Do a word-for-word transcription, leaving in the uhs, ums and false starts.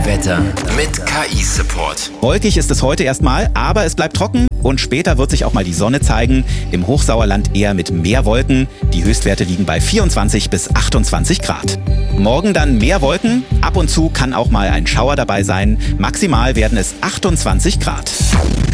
Wetter mit K I-Support. Wolkig ist es heute erstmal, aber es bleibt trocken und später wird sich auch mal die Sonne zeigen. Im Hochsauerland eher mit mehr Wolken. Die Höchstwerte liegen bei vierundzwanzig bis achtundzwanzig Grad. Morgen dann mehr Wolken. Ab und zu kann auch mal ein Schauer dabei sein. Maximal werden es achtundzwanzig Grad.